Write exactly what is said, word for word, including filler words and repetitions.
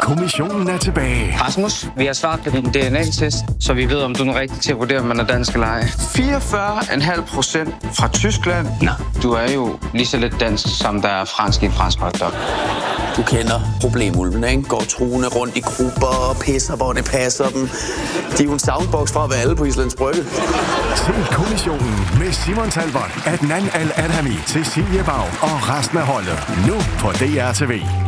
kommissionen er tilbage. Rasmus, vi har svaret på din D N A-test, så vi ved, om du er den rigtige til at vurdere, om man er dansk eller ej. fireogfyrre komma fem procent fra Tyskland. Nå, du er jo lige så lidt dansk, som der er fransk i en fransk hotdog. Du kender problemulvene, ikke? Går truende rundt i grupper og pisser, hvor det passer dem. De er jo en soundbox fra at være alle på Islands Brygge. Se kommissionen med Simon Talbot, Adnan Al-Adhami, Cecilie Bag og resten af holdet. Nu på D R T V.